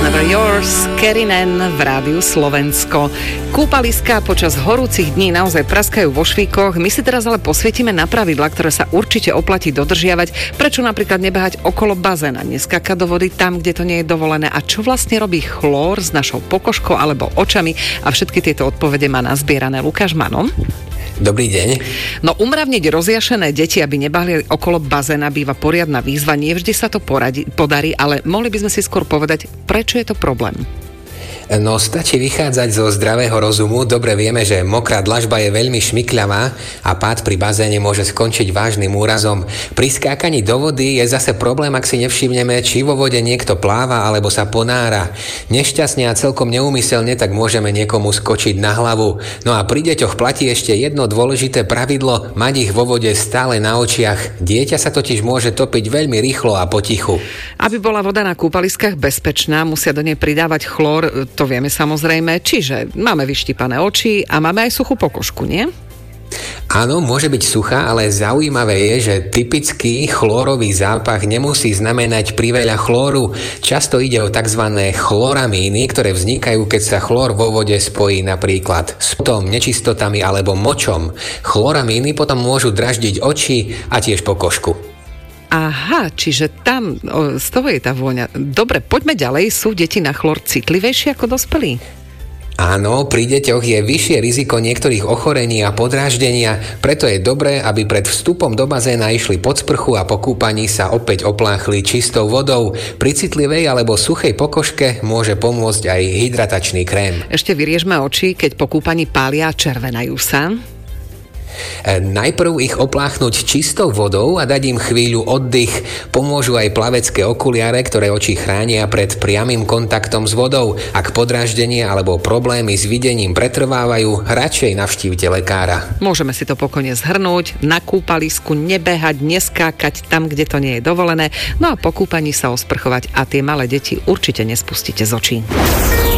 Never Yours, Kerinen v Rádiu Slovensko. Kúpaliská počas horúcich dní naozaj praskajú vo švíkoch. My si teraz ale posvietime na pravidlá, ktoré sa určite oplatí dodržiavať. Prečo napríklad nebehať okolo bazéna, neskákať do vody tam, kde to nie je dovolené a čo vlastne robí chlór s našou pokožkou alebo očami. A všetky tieto odpovede má nazbierané Lukáš Mano. Dobrý deň. No umravniť rozjašené deti, aby nebahli okolo bazéna, býva poriadna výzva. Nie vždy sa to podarí, ale mohli by sme si skôr povedať, prečo je to problém. No stačí vychádzať zo zdravého rozumu. Dobre vieme, že mokrá dlažba je veľmi šmykľavá a pád pri bazéne môže skončiť vážnym úrazom. Pri skákaní do vody je zase problém, ak si nevšimneme, či vo vode niekto pláva alebo sa ponára. Nešťastne a celkom neúmyselne tak môžeme niekomu skočiť na hlavu. No a pri deťoch platí ešte jedno dôležité pravidlo, mať ich vo vode stále na očiach. Dieťa sa totiž môže topiť veľmi rýchlo a potichu. Aby bola voda na kúpaliskách bezpečná, musia do nej pridávať chlór. To vieme samozrejme, čiže máme vyštípané oči a máme aj suchú pokožku, nie? Áno, môže byť suchá, ale zaujímavé je, že typický chlórový zápach nemusí znamenať priveľa chlóru. Často ide o tzv. Chloramíny, ktoré vznikajú, keď sa chlór vo vode spojí napríklad s potom nečistotami alebo močom. Chloramíny potom môžu draždiť oči a tiež pokožku. Aha, čiže tam z toho je tá vôňa. Dobre, poďme ďalej. Sú deti na chlór citlivejšie ako dospelí? Áno, pri deťoch je vyššie riziko niektorých ochorení a podráždenia, preto je dobré, aby pred vstupom do bazéna išli pod sprchu a po kúpaní sa opäť opláchli čistou vodou. Pri citlivej alebo suchej pokožke môže pomôcť aj hydratačný krém. Ešte vyriežme oči, keď po kúpaní pália a červenajú sa. Najprv ich opláchnuť čistou vodou a dať im chvíľu oddych. Pomôžu aj plavecké okuliare, ktoré oči chránia pred priamym kontaktom s vodou. Ak podráždenie alebo problémy s videním pretrvávajú, radšej navštívte lekára. Môžeme si to pokojne zhrnúť. Na kúpalisku nebehať, neskákať tam, kde to nie je dovolené. No a po kúpaní sa osprchovať a tie malé deti určite nespustíte z očí.